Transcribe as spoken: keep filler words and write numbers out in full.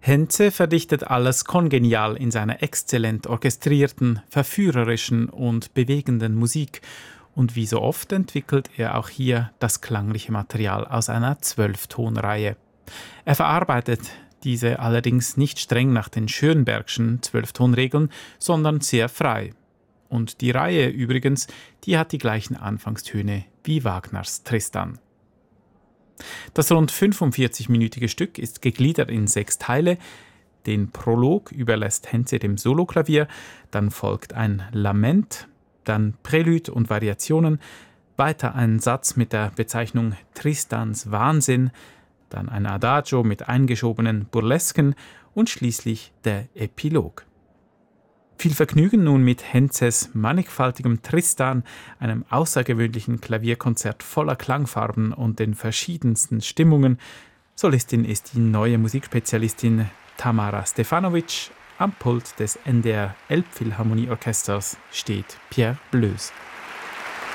Henze verdichtet alles kongenial in seiner exzellent orchestrierten, verführerischen und bewegenden Musik, und wie so oft entwickelt er auch hier das klangliche Material aus einer Zwölftonreihe. Er verarbeitet diese allerdings nicht streng nach den Schönbergschen Zwölftonregeln, sondern sehr frei. Und die Reihe übrigens, die hat die gleichen Anfangstöne wie Wagners Tristan. Das rund fünfundvierzig-minütige Stück ist gegliedert in sechs Teile. Den Prolog überlässt Henze dem Soloklavier, dann folgt ein Lament, dann Prälude und Variationen, weiter ein Satz mit der Bezeichnung Tristans Wahnsinn, dann ein Adagio mit eingeschobenen Burlesken und schließlich der Epilog. Viel Vergnügen nun mit Henzes mannigfaltigem Tristan, einem außergewöhnlichen Klavierkonzert voller Klangfarben und den verschiedensten Stimmungen. Solistin ist die neue Musikspezialistin Tamara Stefanovic. Am Pult des N D R Elbphilharmonieorchesters steht Pierre Bleuß.